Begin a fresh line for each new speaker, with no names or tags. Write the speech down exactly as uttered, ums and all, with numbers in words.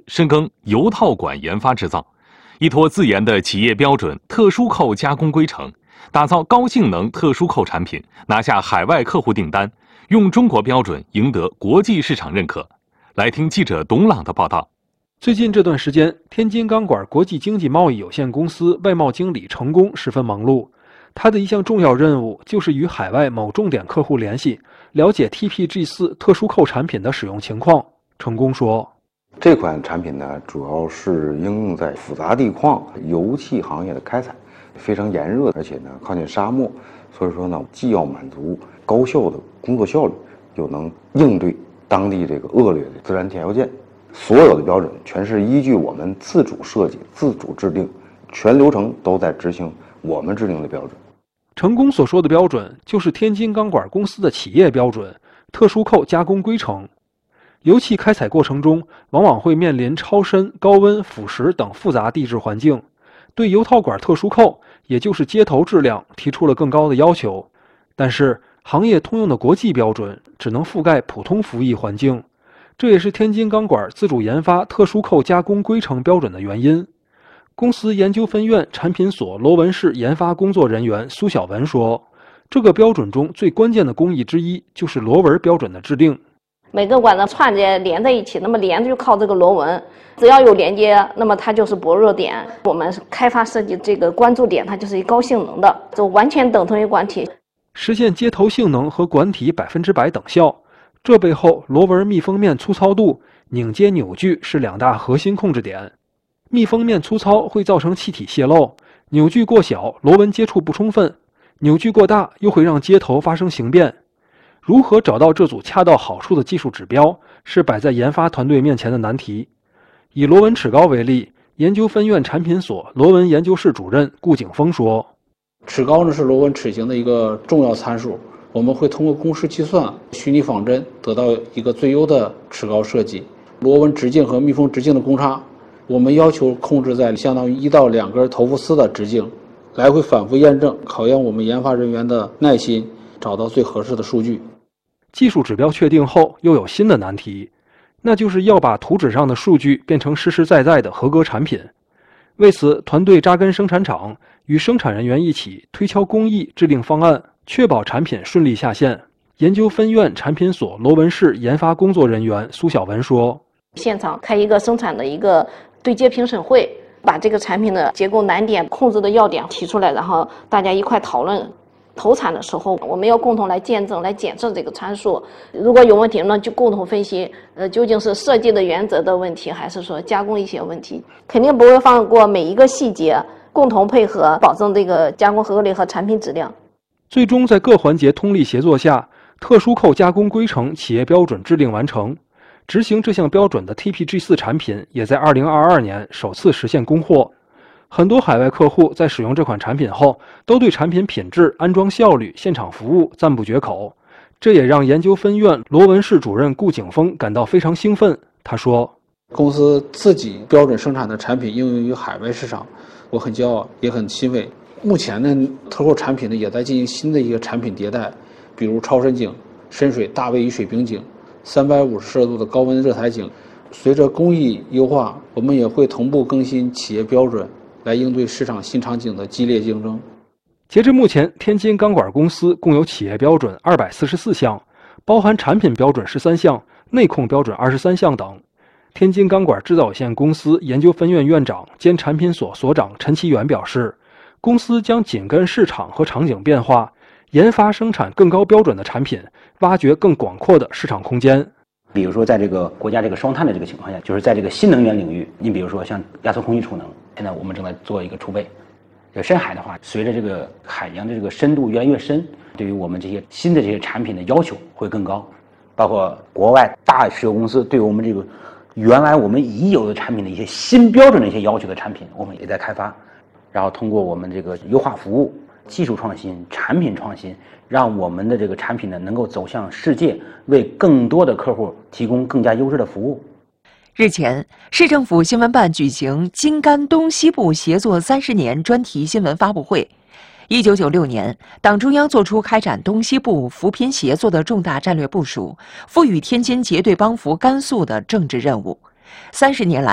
深耕油套管研发制造，依托自研的企业标准特殊扣加工规程，打造高性能特殊扣产品，拿下海外客户订单，用中国标准赢得国际市场认可。来听记者董朗的报道。
最近这段时间，天津钢管国际经济贸易有限公司外贸经理程工十分忙碌。他的一项重要任务就是与海外某重点客户联系，了解 T P G 四 特殊扣产品的使用情况。程工说，
这款产品呢，主要是应用在复杂地矿油气行业的开采，非常炎热，而且呢靠近沙漠，所以说呢，既要满足高效的工作效率，又能应对当地这个恶劣的自然条件。所有的标准全是依据我们自主设计、自主制定，全流程都在执行我们制定的标准。
程工所说的标准，就是天津钢管公司的企业标准——特殊扣加工规程。油气开采过程中，往往会面临超深、高温、腐蚀等复杂地质环境，对油套管特殊扣，也就是接头质量提出了更高的要求。但是，行业通用的国际标准只能覆盖普通服役环境。这也是天津钢管自主研发特殊扣加工规程标准的原因。公司研究分院产品所螺纹室研发工作人员苏小文说，这个标准中最关键的工艺之一就是螺纹标准的制定。
每个管子串着连在一起，那么连就靠这个螺纹，只要有连接，那么它就是薄弱点。我们开发设计这个关注点，它就是一高性能的，就完全等同于管体，
实现接头性能和管体百分之百等效。这背后，螺纹密封面粗糙度、拧接扭矩是两大核心控制点。密封面粗糙会造成气体泄漏，扭矩过小，螺纹接触不充分；扭矩过大，又会让接头发生形变。如何找到这组恰到好处的技术指标，是摆在研发团队面前的难题。以螺纹齿膏为例，研究分院产品所螺纹研究室主任顾景峰说：“
齿膏呢是螺纹齿形的一个重要参数。我们会通过公式计算、虚拟仿真，得到一个最优的齿膏设计。螺纹直径和密封直径的公差，我们要求控制在相当于一到两根头发丝的直径，来回反复验证，考验我们研发人员的耐心，找到最合适的数据。”
技术指标确定后，又有新的难题，那就是要把图纸上的数据变成实实在在的合格产品。为此，团队扎根生产厂，与生产人员一起推敲工艺，制定方案，确保产品顺利下线。研究分院产品所螺纹室研发工作人员苏小文说：“
现场开一个生产的一个对接评审会，把这个产品的结构难点、控制的要点提出来，然后大家一块讨论。投产的时候，我们要共同来见证、来检测这个参数。如果有问题呢，就共同分析，呃，究竟是设计的原则的问题，还是说加工一些问题？肯定不会放过每一个细节，共同配合，保证这个加工合格率和产品质量。”
最终在各环节通力协作下，特殊扣加工规程企业标准制定完成。执行这项标准的 T P G 四 产品也在二零二二年首次实现供货。很多海外客户在使用这款产品后，都对产品品质、安装效率、现场服务赞不绝口。这也让研究分院螺纹室主任顾景峰感到非常兴奋。他说：“
公司自己标准生产的产品应用于海外市场，我很骄傲，也很欣慰。目前呢，特扣产品呢也在进行新的一个产品迭代，比如超深井、深水大位移水平井、三百五十摄氏度的高温热台井。随着工艺优化，我们也会同步更新企业标准，来应对市场新场景的激烈竞争。”
截至目前，天津钢管公司共有企业标准二百四十四项，包含产品标准十三项、内控标准二十三项等。天津钢管制造有限公司研究分院院长兼产品所所长陈其远表示，公司将紧跟市场和场景变化，研发生产更高标准的产品，挖掘更广阔的市场空间。
比如说，在这个国家这个双碳的这个情况下，就是在这个新能源领域，你比如说像压缩空气储能，现在我们正在做一个储备。这个深海的话，随着这个海洋的这个深度越来越深，对于我们这些新的这些产品的要求会更高，包括国外大石油公司对我们这个原来我们已有的产品的一些新标准的一些要求的产品，我们也在开发，然后通过我们这个优化服务、技术创新、产品创新，让我们的这个产品呢能够走向世界，为更多的客户提供更加优质的服务。
日前，市政府新闻办举行“京赣东西部协作三十年”专题新闻发布会。一九九六年，党中央作出开展东西部扶贫协作的重大战略部署，赋予天津结对帮扶甘肃的政治任务。三十年来，